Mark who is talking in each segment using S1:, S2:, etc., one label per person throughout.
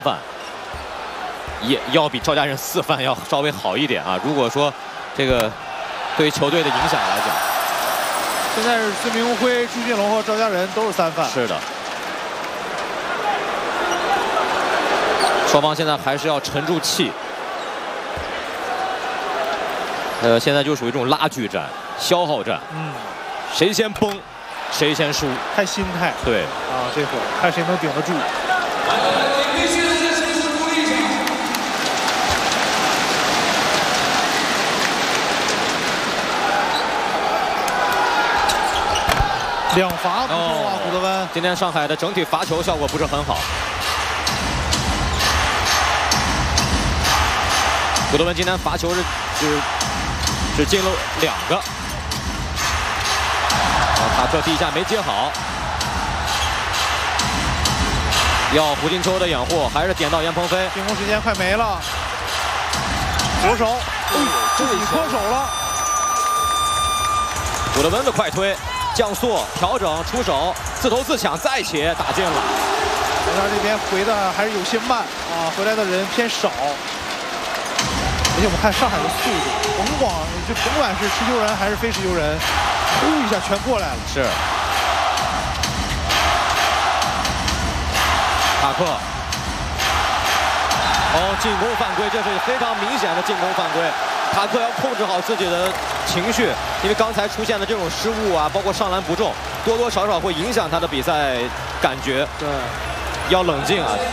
S1: 犯也要比赵家人4犯要稍微好一点啊。如果说这个对于球队的影响来讲，
S2: 现在是孙明辉、朱俊龙和赵家人都是3犯。
S1: 是的，双方现在还是要沉住气。现在就属于这种拉锯战、消耗战。谁先崩，谁先输，
S2: 看心态。
S1: 对
S2: 啊，这会儿看谁能顶得住。 2罚不错啊，古德温。
S1: 今天上海的整体罚球效果不是很好。古德温今天罚球只进了2个。塔克第一下没接好，要胡金秋的掩护，还是点到严鹏飞。
S2: 进攻时间快没了，左手，自己脱手了。
S1: 古德温的快推。 降速调整出手，自投自抢再起打进了。
S2: 国家这边回的还是有些慢啊，回来的人偏少。而且我们看上海的速度，甭管是持球人还是非持球人，呼一下全过来了。
S1: 是。塔克。进攻犯规，这是非常明显的进攻犯规。 塔克要控制好自己的情绪，因为刚才出现的这种失误啊，包括上篮不中，多多少少会影响他的比赛感觉。
S2: 对，
S1: 要冷静啊！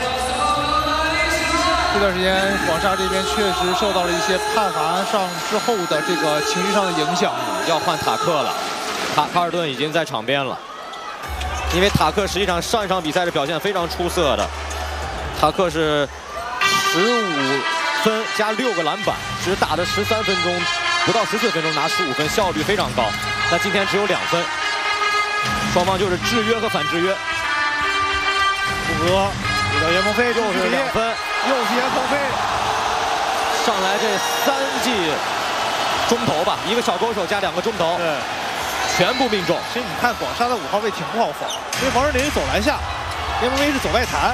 S2: 这段时间广厦这边确实受到了一些判罚上之后的这个情绪上的影响。
S1: 要换塔克了，卡尔顿已经在场边了。因为塔克实际上上一场比赛的表现非常出色的，塔克是15分加6个篮板，只打了13分钟，不到14分钟拿15分，效率非常高。但今天只有2分，双方就是制约和反制约。
S2: 布格给到严鹏飞，又是
S1: 2分，
S2: 又是严鹏飞。
S1: 上来这3记中投吧，一个小勾手加2个中投，
S2: 对，
S1: 全部命中。
S2: 其实你看广厦的5号位挺不好防，因为防守点是走篮下，严鹏飞是走外弹。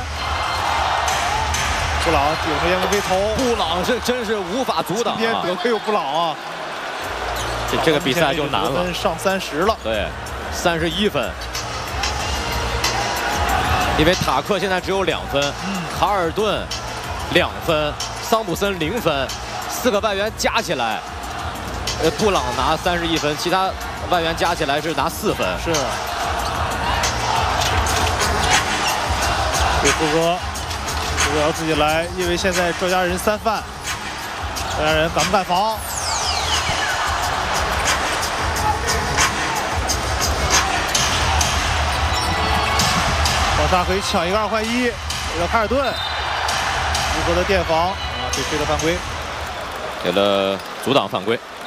S2: 布朗顶着严鹏飞投，
S1: 布朗是真是无法阻挡。
S2: 今天得亏有布朗啊，
S1: 这个比赛就难了。
S2: 上30了，
S1: 对，31分。因为塔克现在只有2分，卡尔顿2分，桑普森0分，4个外援加起来，布朗拿31分，其他外援加起来是拿4分。
S2: 是。对布哥。 不要自己来，因为现在赵家人3犯，赵家人敢不敢防？广厦可以抢一个2换1，给了卡尔顿，布哥的垫防啊，被吹了犯规，
S1: 给了阻挡犯规。